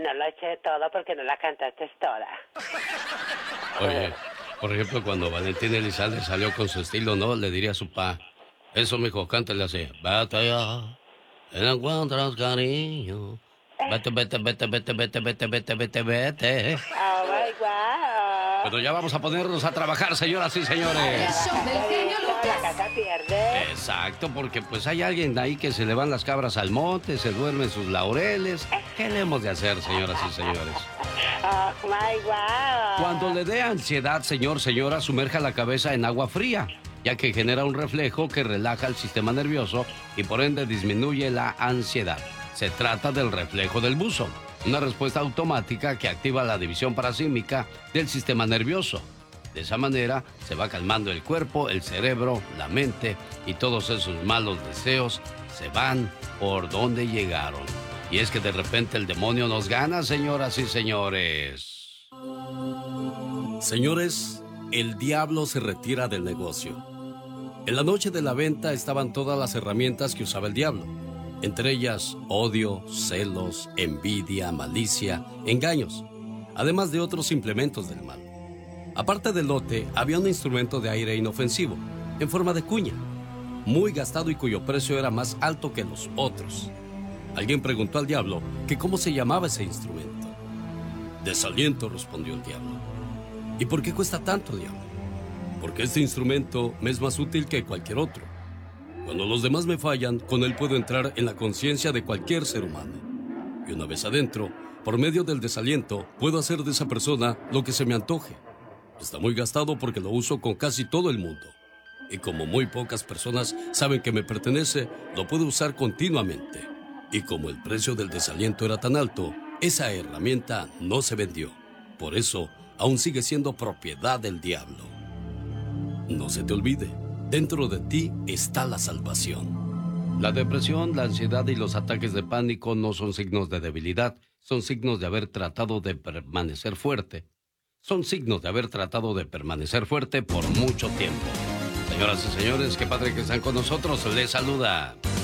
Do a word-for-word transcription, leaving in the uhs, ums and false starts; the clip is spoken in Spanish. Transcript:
no lo eché todo porque no la cantaste toda. Oye, por ejemplo, cuando Valentín Elizalde salió con su estilo, ¿no? Le diría a su pa, eso, mijo, cántale así. Vete ya, no encuentras cariño. Vete, vete, vete, vete, vete, vete, vete, vete, vete. Oh, my God. Pero ya vamos a ponernos a trabajar, señoras y señores. La casa pierde. Exacto, porque pues hay alguien ahí que se le van las cabras al monte, se duerme en sus laureles. ¿Qué le hemos de hacer, señoras y señores? Oh, my God. Cuando le dé ansiedad, señor, señora, sumerja la cabeza en agua fría, ya que genera un reflejo que relaja el sistema nervioso y por ende disminuye la ansiedad. Se trata del reflejo del buzo, una respuesta automática que activa la división parasímica del sistema nervioso. De esa manera se va calmando el cuerpo, el cerebro, la mente y todos esos malos deseos se van por donde llegaron. Y es que de repente el demonio nos gana, señoras y señores. Señores, el diablo se retira del negocio. En la noche de la venta estaban todas las herramientas que usaba el diablo. Entre ellas, odio, celos, envidia, malicia, engaños, además de otros implementos del mal. Aparte del lote, había un instrumento de aire inofensivo, en forma de cuña, muy gastado y cuyo precio era más alto que los otros. Alguien preguntó al diablo que cómo se llamaba ese instrumento. Desaliento, respondió el diablo. ¿Y por qué cuesta tanto, diablo? Porque este instrumento me es más útil que cualquier otro. Cuando los demás me fallan, con él puedo entrar en la conciencia de cualquier ser humano. Y una vez adentro, por medio del desaliento, puedo hacer de esa persona lo que se me antoje. Está muy gastado porque lo uso con casi todo el mundo. Y como muy pocas personas saben que me pertenece, lo puedo usar continuamente. Y como el precio del desaliento era tan alto, esa herramienta no se vendió. Por eso, aún sigue siendo propiedad del diablo. No se te olvide. Dentro de ti está la salvación. La depresión, la ansiedad y los ataques de pánico no son signos de debilidad, son signos de haber tratado de permanecer fuerte. Son signos de haber tratado de permanecer fuerte por mucho tiempo. Señoras y señores, qué padre que están con nosotros. Les saluda